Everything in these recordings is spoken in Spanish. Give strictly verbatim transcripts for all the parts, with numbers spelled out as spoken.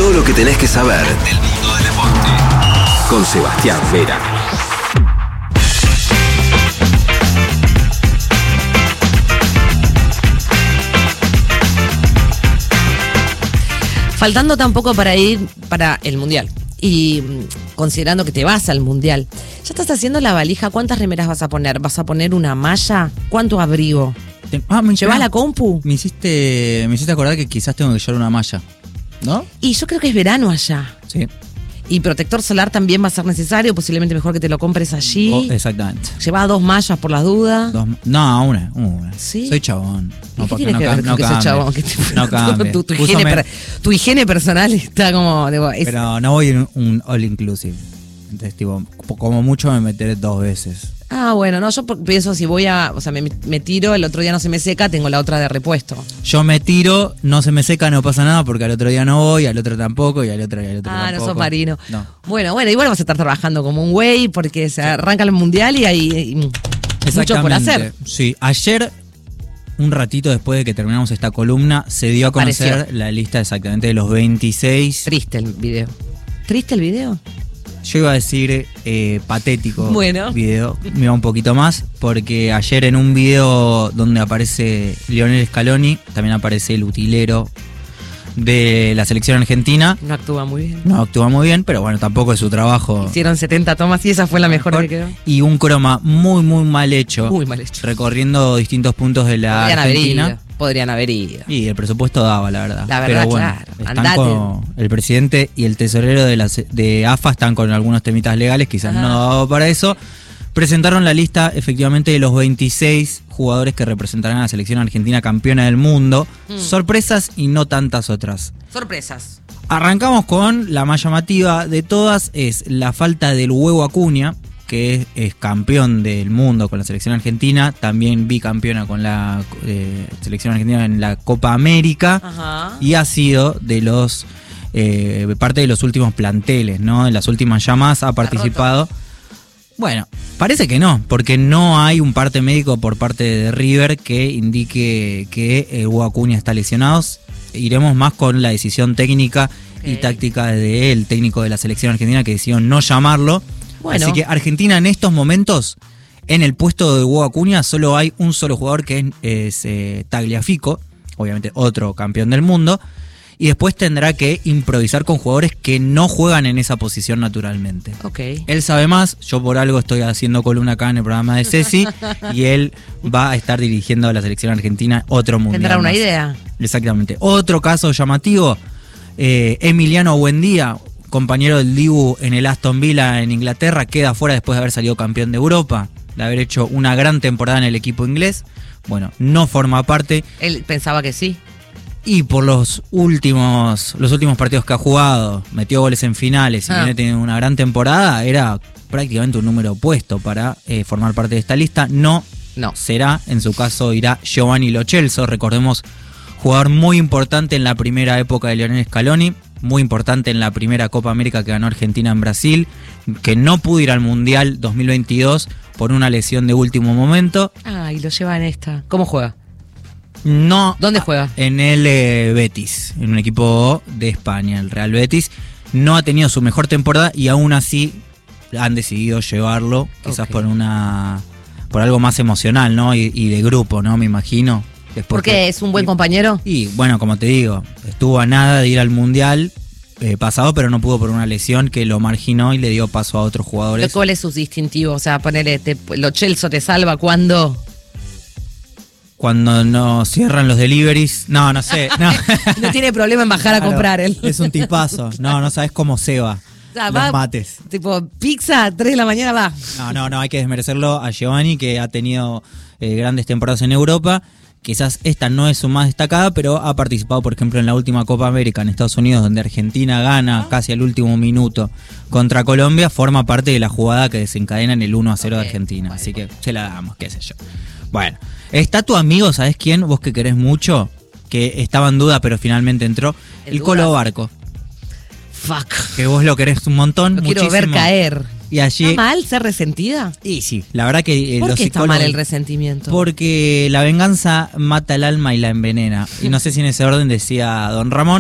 Todo lo que tenés que saber del mundo del deporte. Con Sebastián Vera. Faltando tampoco para ir para el Mundial y considerando que te vas al Mundial, ¿ya estás haciendo la valija? ¿Cuántas remeras vas a poner? ¿Vas a poner una malla? ¿Cuánto abrigo? Te, ah, me, ¿Llevas ah, la compu? Me hiciste, me hiciste acordar que quizás tengo que llevar una malla, ¿no? Y yo creo que es verano allá. Sí. Y protector solar también va a ser necesario, posiblemente mejor que te lo compres allí. Oh, exactamente. Lleva dos mallas por las dudas. Dos, no, una, una. ¿Sí? Soy chabón. No, ¿Qué tiene no que ver con que sos chabón? Que te, no cambie. Tu, tu, higiene per, tu higiene personal está como... Digo, es, pero no voy en un all inclusive. Entonces, tipo, como mucho me meteré dos veces. Ah, bueno, no, yo pienso si voy a... O sea, me, me tiro, el otro día no se me seca, tengo la otra de repuesto. Yo me tiro, no se me seca, no pasa nada, porque al otro día no voy, al otro tampoco, y al otro y al otro ah, tampoco. Ah, no sos marino. No. Bueno, bueno, igual vas a estar trabajando como un güey, porque se arranca el Mundial y hay mucho por hacer. Sí, ayer... Un ratito después de que terminamos esta columna, se dio a conocer Apareció. la lista exactamente de los veintiséis. Triste el video. ¿Triste el video? Yo iba a decir eh, patético bueno. video, me iba un poquito más, porque ayer en un video donde aparece Lionel Scaloni, también aparece el utilero de la selección argentina. No actúa muy bien. No actúa muy bien, pero bueno, tampoco es su trabajo. Hicieron setenta tomas y esa fue la mejor, mejor que quedó. Y un croma muy, muy mal hecho. Muy mal hecho. Recorriendo distintos puntos de la Podrían Argentina. Haber ido. Podrían haber ido. Y el presupuesto daba, la verdad. La verdad, pero bueno, claro. Están Andate. con el presidente y el tesorero de, la, de A F A están con algunos temitas legales, quizás Ajá. no daba para eso. Presentaron la lista efectivamente de los veintiséis jugadores que representarán a la selección argentina campeona del mundo. Mm. Sorpresas y no tantas otras. Sorpresas. Arrancamos con la más llamativa de todas, es la falta del Huevo Acuña, que es, es campeón del mundo con la selección argentina, también bicampeona con la eh, selección argentina en la Copa América. Ajá. Y ha sido de los eh, parte de los últimos planteles, ¿no? En las últimas llamadas ha participado. Bueno, parece que no, porque no hay un parte médico por parte de River que indique que el Hugo Acuña está lesionado. Iremos más con la decisión técnica okay. y táctica del técnico de la selección argentina que decidió no llamarlo. Bueno. Así que Argentina en estos momentos, en el puesto de Hugo Acuña, solo hay un solo jugador que es, es eh, Tagliafico, obviamente otro campeón del mundo. Y después tendrá que improvisar con jugadores que no juegan en esa posición naturalmente. Okay. Él sabe más, yo por algo estoy haciendo columna acá en el programa de Ceci y él va a estar dirigiendo a la selección argentina otro mundial. Tendrá una más. idea. Exactamente. Otro caso llamativo, eh, Emiliano Buendía, compañero del Dibu en el Aston Villa en Inglaterra, queda fuera después de haber salido campeón de Europa, de haber hecho una gran temporada en el equipo inglés. Bueno, no forma parte. Él pensaba que sí. Y por los últimos los últimos partidos que ha jugado, metió goles en finales y ah. viene teniendo una gran temporada, era prácticamente un número opuesto para eh, formar parte de esta lista. No, no será, en su caso irá Giovanni Lo Celso, recordemos, jugador muy importante en la primera época de Lionel Scaloni, muy importante en la primera Copa América que ganó Argentina en Brasil, que no pudo ir al Mundial dos mil veintidós por una lesión de último momento. Ah, y lo lleva en esta. ¿Cómo juega? No. ¿Dónde juega? En el eh, Betis, en un equipo de España, el Real Betis. No ha tenido su mejor temporada y aún así han decidido llevarlo, quizás okay. por una por algo más emocional, ¿no? Y, y de grupo, ¿no? Me imagino. ¿Por qué? ¿Es un buen compañero? Y bueno, como te digo, estuvo a nada de ir al Mundial eh, pasado, pero no pudo por una lesión que lo marginó y le dio paso a otros jugadores. ¿Cuál es su distintivo? O sea, ponele, te, Lo Celso te salva cuando... Cuando no cierran los deliveries. No, no sé. No, no tiene problema en bajar claro, a comprar él. Es un tipazo. No, no sabes cómo se va. O sea, los va, mates. Tipo, pizza, tres de la mañana va. No, no, no, hay que desmerecerlo a Giovanni, que ha tenido eh, grandes temporadas en Europa. Quizás esta no es su más destacada, pero ha participado, por ejemplo, en la última Copa América en Estados Unidos, donde Argentina gana casi al último minuto contra Colombia. Forma parte de la jugada que desencadena en el uno a cero okay, de Argentina. Bueno. Así que se la damos, qué sé yo. Bueno, está tu amigo, ¿sabés quién? Vos que querés mucho, que estaba en duda, pero finalmente entró. El, el Colo Barco. Fuck. Que vos lo querés un montón, lo muchísimo. Quiero ver caer. Y allí, ¿está mal ser resentida? Y sí, la verdad que eh, ¿Por los qué está mal el resentimiento? Porque la venganza mata el alma y la envenena. Y no sé si en ese orden decía don Ramón.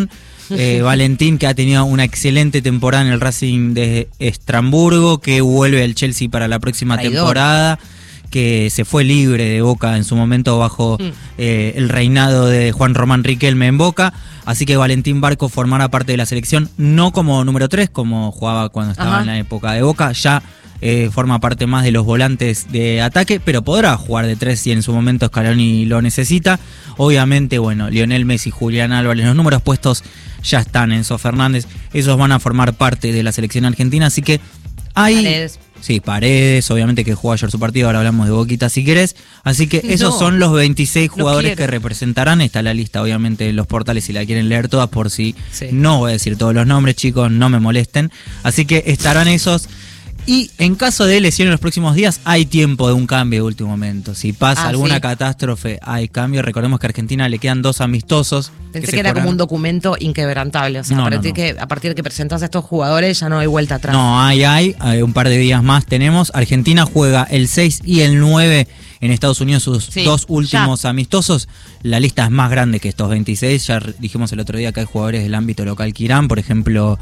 Eh, Valentín, que ha tenido una excelente temporada en el Racing de Estrasburgo, que vuelve al Chelsea para la próxima Traidor. temporada, que se fue libre de Boca en su momento bajo mm. eh, el reinado de Juan Román Riquelme en Boca. Así que Valentín Barco formará parte de la selección, no como número tres, como jugaba cuando estaba Ajá. en la época de Boca, ya eh, forma parte más de los volantes de ataque, pero podrá jugar de tres si en su momento Scaloni lo necesita. Obviamente, bueno, Lionel Messi, Julián Álvarez, los números puestos ya están, Enzo Fernández, esos van a formar parte de la selección argentina, así que hay... Paredes. Sí, Paredes, obviamente que jugó ayer su partido, ahora hablamos de Boquita si querés. Así que esos no, son los veintiséis jugadores no que representarán. Está la lista, obviamente, en los portales si la quieren leer todas, por si sí. no voy a decir todos los nombres, chicos, no me molesten. Así que estarán esos. Y en caso de lesión en los próximos días, hay tiempo de un cambio de último momento. Si pasa ah, alguna ¿sí? catástrofe, hay cambio. Recordemos que a Argentina le quedan dos amistosos. Pensé que, que era jugarán. como un documento inquebrantable. O sea, No, a, partir no, no. Que, a partir de que presentás a estos jugadores ya no hay vuelta atrás. No, hay, hay, hay un par de días más tenemos. Argentina juega el seis y el nueve en Estados Unidos, sus sí, dos últimos ya. amistosos. La lista es más grande que estos veintiséis. Ya dijimos el otro día que hay jugadores del ámbito local que irán. Por ejemplo,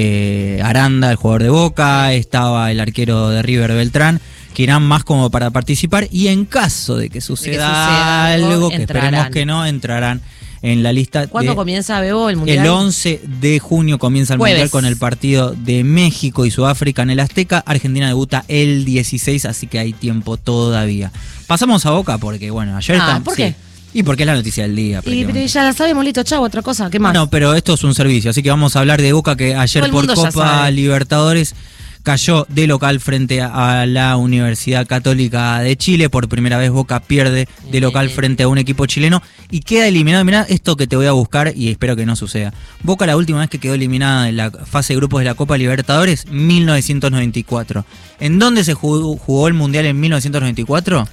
eh, Aranda, el jugador de Boca. Estaba el arquero de River, Beltrán, que irán más como para participar. Y en caso de que suceda, de que suceda algo, algo que entrarán. esperemos que no, entrarán en la lista. ¿Cuándo de, comienza, Bebo, el Mundial? El once de junio comienza el Jueves. Mundial con el partido de México y Sudáfrica en el Azteca. Argentina debuta el dieciséis, así que hay tiempo todavía. Pasamos a Boca porque, bueno, ayer... Ah, están, ¿por sí, qué? Y porque es la noticia del día. Y pero ya la sabemos, listo, chavo, otra cosa, ¿qué más? No, pero esto es un servicio, así que vamos a hablar de Boca, que ayer por Copa Libertadores cayó de local frente a la Universidad Católica de Chile. Por primera vez Boca pierde de local frente a un equipo chileno y queda eliminado. Mirá esto que te voy a buscar y espero que no suceda. Boca, la última vez que quedó eliminada en la fase de grupos de la Copa Libertadores, mil novecientos noventa y cuatro. ¿En dónde se jugó, jugó el Mundial en mil novecientos noventa y cuatro?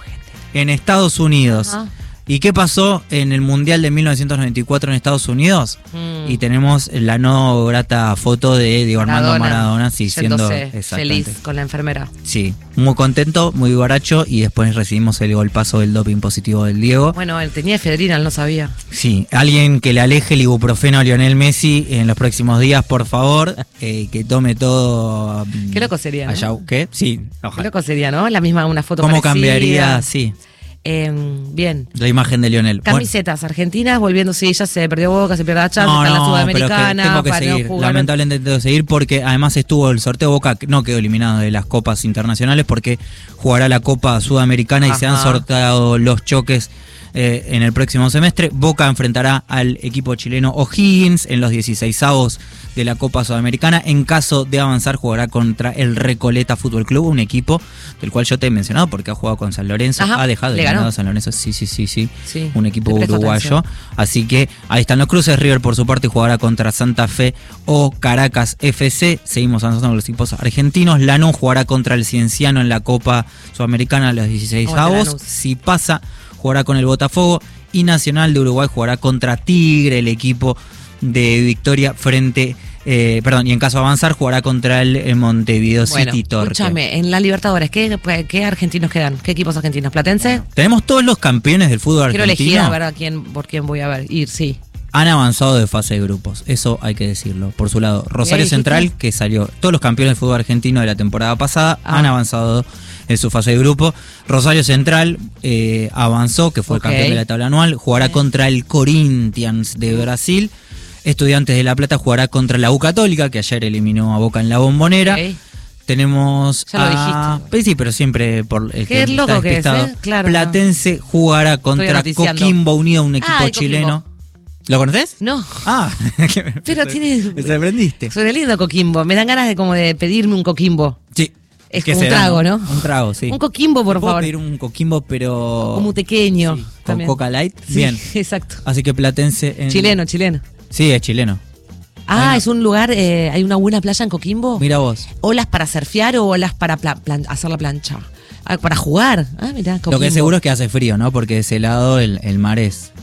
En Estados Unidos. Ajá. ¿Y qué pasó en el Mundial de mil novecientos noventa y cuatro en Estados Unidos? Mm. Y tenemos la no grata foto de Diego Armando Maradona, sí, siendo feliz con la enfermera. Sí, muy contento, muy baracho, y después recibimos el golpazo del doping positivo del Diego. Bueno, él tenía efedrina, él no sabía. Sí, alguien que le aleje el ibuprofeno a Lionel Messi en los próximos días, por favor, eh, que tome todo. Um, Qué loco sería, ¿no? Allá, ¿qué? Sí, ojalá. Qué loco sería, ¿no? La misma, una foto ¿Cómo parecida. cambiaría? Sí. Eh, bien. La imagen de Lionel. Camisetas bueno. argentinas, volviendo, sí, ya se perdió Boca, se perdió la Champions, no, está no, la Sudamericana. Pero que tengo que para seguir, no jugar. lamentablemente tengo que seguir porque además estuvo el sorteo. Boca no quedó eliminado de las copas internacionales porque jugará la Copa Sudamericana. Ajá. Y se han sorteado los choques eh, en el próximo semestre. Boca enfrentará al equipo chileno O'Higgins en los dieciseisavos de la Copa Sudamericana. En caso de avanzar, jugará contra el Recoleta Fútbol Club, un equipo del cual yo te he mencionado porque ha jugado con San Lorenzo. Ajá, ha dejado eliminado a San Lorenzo, sí, sí, sí, sí, sí, un equipo uruguayo. Así que ahí están los cruces. River, por su parte, jugará contra Santa Fe o Caracas F C. Seguimos avanzando con los equipos argentinos. Lanús jugará contra el Cienciano en la Copa Sudamericana a los dieciseisavos. Si pasa, jugará con el Botafogo. Y Nacional de Uruguay jugará contra Tigre, el equipo de Victoria frente... Eh, perdón, y en caso de avanzar, jugará contra el, el Montevideo bueno, City Torque. Escúchame, en la Libertadores, ¿qué, ¿qué argentinos quedan? ¿Qué equipos argentinos? ¿Platense? Bueno, tenemos todos los campeones del fútbol Quiero argentino. Quiero elegir a ver a quién, por quién voy a ver, ir, sí. Han avanzado de fase de grupos, eso hay que decirlo. Por su lado, Rosario Central, que salió, todos los campeones del fútbol argentino de la temporada pasada, ah. han avanzado en su fase de grupo. Rosario Central eh, avanzó, que fue okay. el campeón de la tabla anual, jugará okay. contra el Corinthians de Brasil. Estudiantes de La Plata jugará contra la U Católica, que ayer eliminó a Boca en la Bombonera. Okay. Tenemos ya lo a... dijiste. Sí, pero siempre por el Qué que loco está que es, ¿eh? Claro, Platense no. jugará contra Coquimbo Unido, un equipo ah, chileno. ¿Lo conoces? No. Ah, pero tiene... Me sorprendiste. Suena lindo Coquimbo. Me dan ganas de como de pedirme un Coquimbo. Sí. Es como un trago, ¿no? Un trago, sí. Un Coquimbo, por ¿Puedo favor. pedir un Coquimbo, pero... Como tequeño. Sí, con Coca Light. Sí, bien. Exacto. Así que Platense... En... Chileno, chileno. Sí, es chileno. Ah, bueno. Es un lugar, eh, hay una buena playa en Coquimbo. Mira vos. ¿Olas para surfear o olas para pla- plan- hacer la plancha? Ah, para jugar. Ah, mirá, Coquimbo. Lo que es seguro es que hace frío, ¿no? Porque de ese lado el, el mar es...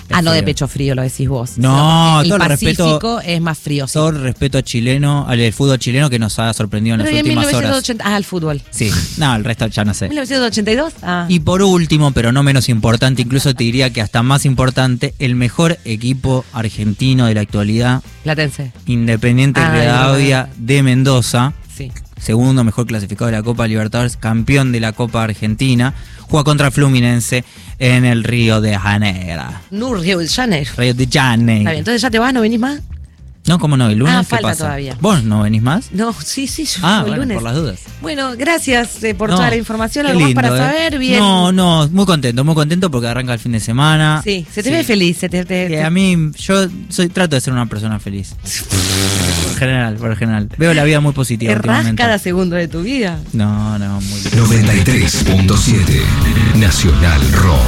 Ah, no de frío. pecho frío, lo decís vos. No, el todo el Pacífico respeto- es más frío. Sí. Todo el respeto chileno, al del fútbol chileno que nos ha sorprendido en Pero las y en últimas mil novecientos horas. ochenta, ah, el fútbol. Sí, no, el resto ya no sé. ¿mil novecientos ochenta y dos? Ah. Y por último, pero no menos importante, incluso te diría que hasta más importante, el mejor equipo argentino de la actualidad, Platense. Independiente Ah, Rivadavia de Mendoza, Sí. segundo mejor clasificado de la Copa Libertadores, campeón de la Copa Argentina, juega contra Fluminense en el Río de Janeiro. No, Río de Janeiro. Río de Janeiro. Está bien, entonces ya te vas, ¿no venís más? No, ¿cómo no? ¿El lunes Ah, qué falta pasa? todavía. ¿Vos no venís más? No, sí, sí, yo Ah, el bueno, lunes. por las dudas. Bueno, gracias eh, por No, toda la información. qué ¿Algo más lindo, para ¿eh? saber? Bien. No, no, muy contento, muy contento porque arranca el fin de semana. Sí, se te Sí. ve feliz. Se te, te- Que te- a mí, yo soy trato de ser una persona feliz. Por general, por general. Veo la vida muy positiva te ras últimamente. cada segundo de tu vida. No, no, muy bien. noventa y tres punto siete Nacional Rock.